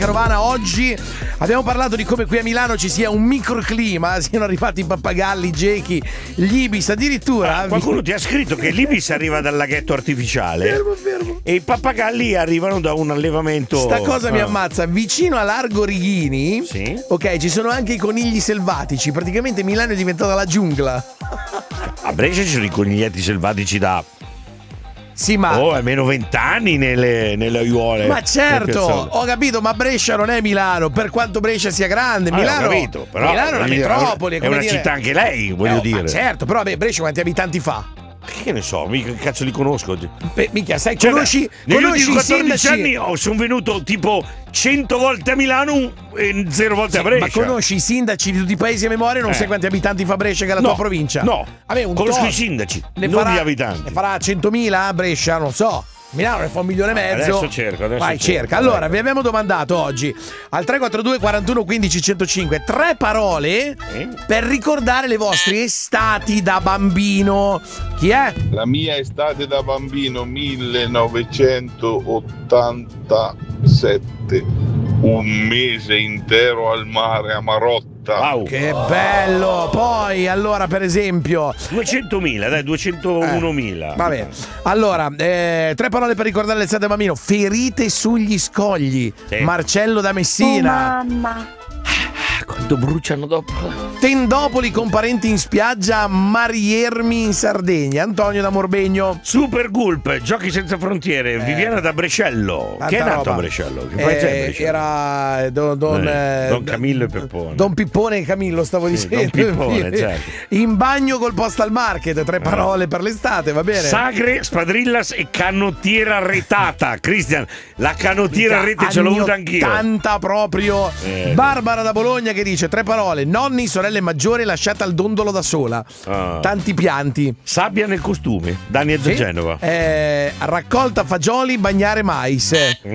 Carovana, oggi abbiamo parlato di come qui a Milano ci sia un microclima, siano arrivati i pappagalli, i gechi, gli ibis, addirittura. Qualcuno ti ha scritto che l'ibis arriva dal laghetto artificiale Fermo. e i pappagalli arrivano da un allevamento. Sta cosa mi ammazza. Vicino a Largo Righini, Sì. ok, ci sono anche i conigli selvatici. Praticamente Milano è diventata la giungla. A Brescia ci sono i coniglietti selvatici da Sì, ma almeno 20 anni nelle aiuole. Ma certo, Che cazzo. ho capito, ma Brescia non è Milano, per quanto Brescia sia grande. Milano, ho capito, però Milano è una voglio dire, metropoli. è una città anche lei, voglio dire. Ma certo, però vabbè, Brescia quanti abitanti fa? Che ne so, mica che cazzo li conosco. Minchia, sai, Cioè, conosci negli i ultimi 14 sindaci? anni sono venuto tipo 100 volte a Milano e 0 volte a Brescia. Ma conosci i sindaci di tutti i paesi a memoria? Non sai quanti abitanti fa Brescia, che è la tua provincia? No, Vabbè, conosco i sindaci, non gli abitanti. Ne farà 100.000 a Brescia? Non so. Milano ne fa 1,5 milioni. Adesso cerco. Vai, cerca. Allora, vi abbiamo domandato oggi al 342 41 15 105 3 parole per ricordare le vostre estati da bambino. Chi è? La mia estate da bambino 1987, un mese intero al mare a Marotta. Wow. Che bello! Poi, allora, per esempio 200.000, dai, 201.000. Va bene. Allora, 3 parole per ricordare l'estate da bambino. Ferite sugli scogli. Sì. Marcello da Messina. Mamma. Quanto bruciano dopo. Tendopoli con parenti in spiaggia, Mariermi in Sardegna. Antonio da Morbegno. Super Gulp, Giochi senza frontiere, Viviana da Brescello. Tanta Che è nato roba. a Brescello? Che paese è Brescello? Era Don Camillo e Peppone. Don Pippone e Camillo, stavo dicendo. Don Pippone, certo. In bagno col Postal Market, 3 parole per l'estate, va bene? Sagre, Spadrillas e canottiera retata. Cristian, la canottiera a rete ce l'ho avuta anch'io. 80 proprio. Barbara da Bologna che dice 3 parole: nonni, sorelle maggiori lasciata al dondolo da sola. Tanti pianti. Sabbia nel costume, Dani da Sì. Genova. Raccolta fagioli, bagnare mais.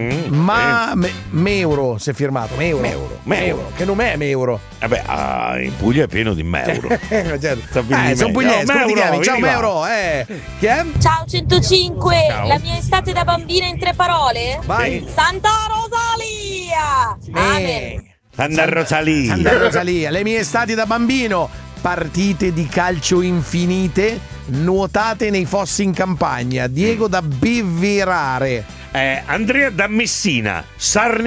Meuro si è firmato. Meuro. Che nome è Meuro? Vabbè, in Puglia è pieno di meuro. Sono pugliesi, come ti chiami? Ciao vieni Meuro. Chi è? Ciao 105, Ciao. la mia estate da bambina in 3 parole? Vai. Santa Rosalia! Amen. Santa Rosalia. Santa Rosalia. Le mie estati da bambino: partite di calcio infinite, nuotate nei fossi in campagna. Diego da Beverare. Andrea da Messina,